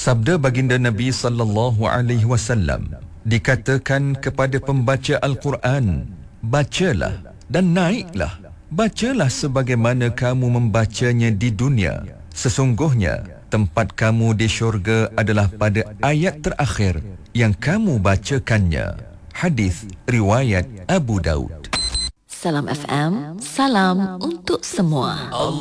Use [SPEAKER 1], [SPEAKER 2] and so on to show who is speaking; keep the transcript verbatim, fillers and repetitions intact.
[SPEAKER 1] Sabda baginda Nabi sallallahu alaihi wasallam, dikatakan kepada pembaca Al-Quran, bacalah dan naiklah. Bacalah sebagaimana kamu membacanya di dunia. Sesungguhnya tempat kamu di syurga adalah pada ayat terakhir yang kamu bacakannya. Hadis riwayat Abu Daud.
[SPEAKER 2] Salam F M, salam untuk semua.